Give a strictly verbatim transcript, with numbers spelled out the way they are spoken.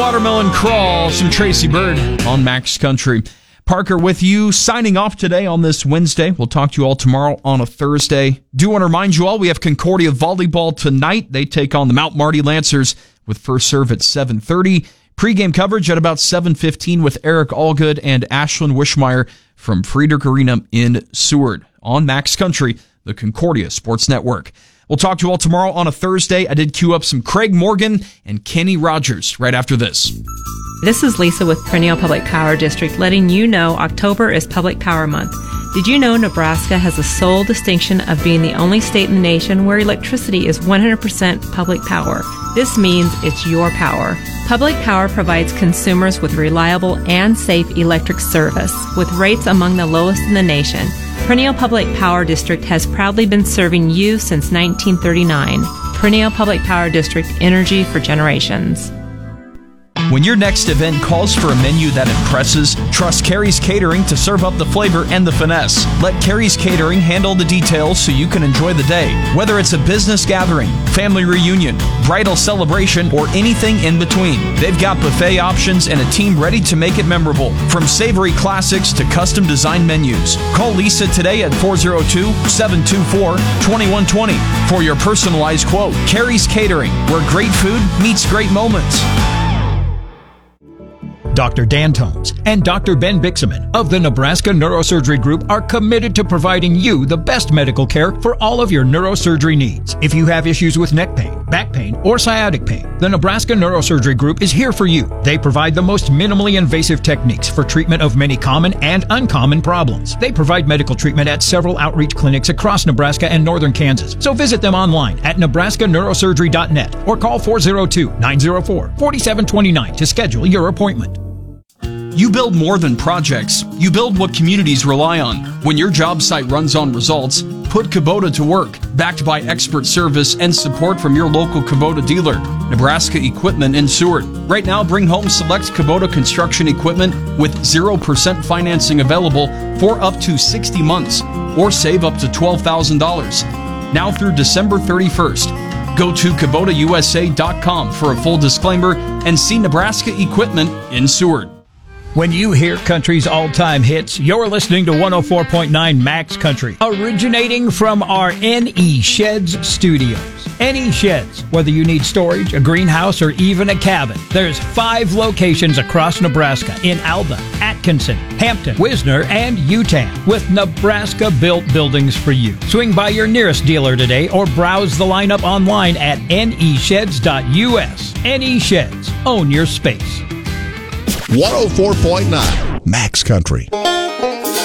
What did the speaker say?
Watermelon Crawl, some Tracy Bird on Max Country. Parker with you, signing off today on this Wednesday. We'll talk to you all tomorrow on a Thursday. Do want to remind you all, we have Concordia Volleyball tonight. They take on the Mount Marty Lancers with first serve at seven thirty. Pre-game coverage at about seven fifteen with Eric Allgood and Ashlyn Wishmeyer from Friedrich Arena in Seward on Max Country, the Concordia Sports Network. We'll talk to you all tomorrow on a Thursday. I did queue up some Craig Morgan and Kenny Rogers right after this. This is Lisa with Perennial Public Power District letting you know October is Public Power Month. Did you know Nebraska has the sole distinction of being the only state in the nation where electricity is one hundred percent public power? This means it's your power. Public Power provides consumers with reliable and safe electric service with rates among the lowest in the nation. Perennial Public Power District has proudly been serving you since nineteen thirty-nine. Perennial Public Power District, energy for generations. When your next event calls for a menu that impresses, trust Carrie's Catering to serve up the flavor and the finesse. Let Carrie's Catering handle the details so you can enjoy the day. Whether it's a business gathering, family reunion, bridal celebration, or anything in between, they've got buffet options and a team ready to make it memorable. From savory classics to custom design menus. Call Lisa today at four oh two, seven two four, two one two oh for your personalized quote. Carrie's Catering, where great food meets great moments. Doctor Dan Tomes and Doctor Ben Bixaman of the Nebraska Neurosurgery Group are committed to providing you the best medical care for all of your neurosurgery needs. If you have issues with neck pain, back pain, or sciatic pain, the Nebraska Neurosurgery Group is here for you. They provide the most minimally invasive techniques for treatment of many common and uncommon problems. They provide medical treatment at several outreach clinics across Nebraska and northern Kansas. So visit them online at nebraska neurosurgery dot net or call four oh two, nine oh four, four seven two nine to schedule your appointment. You build more than projects. You build what communities rely on. When your job site runs on results, put Kubota to work, backed by expert service and support from your local Kubota dealer, Nebraska Equipment in Seward. Right now, bring home select Kubota construction equipment with zero percent financing available for up to sixty months, or save up to twelve thousand dollars. Now through December thirty-first. Go to Kubota U S A dot com for a full disclaimer and see Nebraska Equipment in Seward. When you hear country's all-time hits, you're listening to one oh four point nine Max Country, originating from our N E Sheds studios. N E Sheds, whether you need storage, a greenhouse, or even a cabin. There's five locations across Nebraska in Alba, Atkinson, Hampton, Wisner, and Utan, with Nebraska-built buildings for you. Swing by your nearest dealer today or browse the lineup online at N E sheds dot U S. N E Sheds. Own your space. one oh four point nine Max Country.